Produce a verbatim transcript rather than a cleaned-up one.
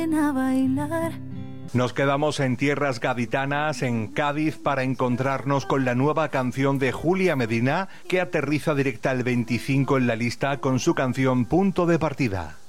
A bailar. Nos quedamos en tierras gaditanas, en Cádiz, para encontrarnos con la nueva canción de Julia Medina, que aterriza directa al veinticinco en la lista con su canción Punto de Partida.